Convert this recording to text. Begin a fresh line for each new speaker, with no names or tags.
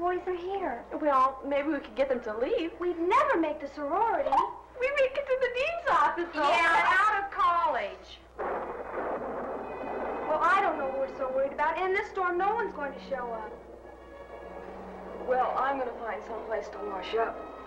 boys are here.
Well, maybe we could get them to leave.
We'd never make the sorority.
We make it to the dean's office, though.
Yeah, out of college.
Well, I don't know what we're so worried about. In this storm, no one's going to show up.
Well, I'm going to find someplace to wash up.